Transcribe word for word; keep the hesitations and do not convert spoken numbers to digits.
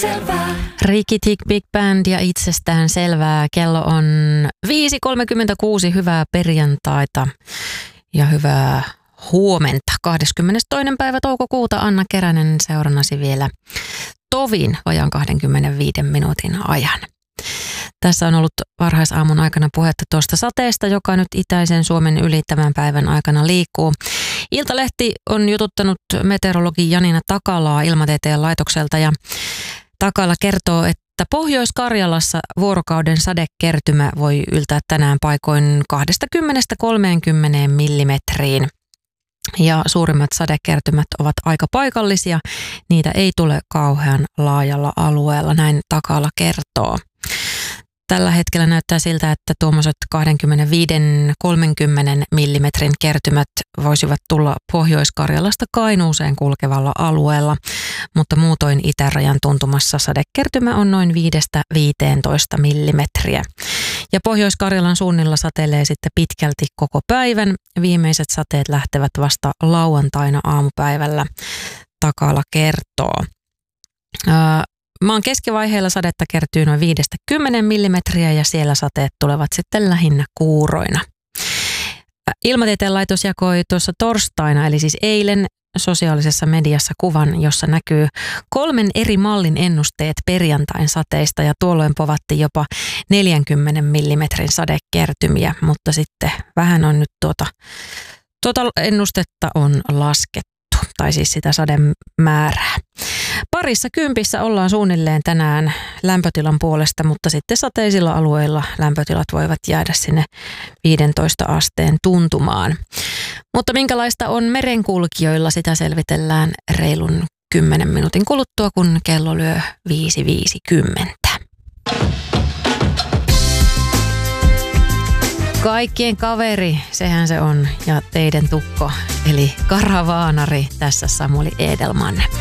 Ricky Tick Big Band ja itsestään selvää. Kello on viisi kolmekymmentäkuusi. Hyvää perjantaita ja hyvää huomenta. kahdeskymmenestoinen päivä toukokuuta. Anna Keränen seurannasi vielä tovin vajaan kaksikymmentäviisi minuutin ajan. Tässä on ollut varhaisaamun aikana puhetta tuosta sateesta, joka nyt itäisen Suomen yli tämän päivän aikana liikkuu. Iltalehti on jututtanut meteorologi Janina Takalaa Ilmatieteen laitokselta ja Takala kertoo, että Pohjois-Karjalassa vuorokauden sadekertymä voi yltää tänään paikoin kaksikymmentä kolmekymmentä millimetriin. Ja suurimmat sadekertymät ovat aika paikallisia, niitä ei tule kauhean laajalla alueella, näin Takala kertoo. Tällä hetkellä näyttää siltä, että tuommoiset kaksikymmentäviisi kolmekymmentä millimetrin kertymät voisivat tulla Pohjois-Karjalasta Kainuuseen kulkevalla alueella, mutta muutoin itärajan tuntumassa sadekertymä on noin viidestä viiteentoista millimetriä. Ja Pohjois-Karjalan suunnilla satelee sitten pitkälti koko päivän. Viimeiset sateet lähtevät vasta lauantaina aamupäivällä, Takala kertoo. Ää, Maan keskivaiheella sadetta kertyy noin viidestä kymmeneen millimetriä ja siellä sateet tulevat sitten lähinnä kuuroina. Ilmatieteen laitos jakoi tuossa torstaina, eli siis eilen, sosiaalisessa mediassa kuvan, jossa näkyy kolmen eri mallin ennusteet perjantain sateista ja tuolloin povatti jopa neljänkymmenen millimetrin sadekertymiä, mutta sitten vähän on nyt tuota, tuota ennustetta on laskettu, tai siis sitä sademäärää. Parissa kympissä ollaan suunnilleen tänään lämpötilan puolesta, mutta sitten sateisilla alueilla lämpötilat voivat jäädä sinne viidentoista asteen tuntumaan. Mutta minkälaista on merenkulkijoilla, sitä selvitellään reilun kymmenen minuutin kuluttua, kun kello lyö viisi viisikymmentä. Kaikkien kaveri, sehän se on, ja teidän tukko, eli karavaanari, tässä Samuli Edelman.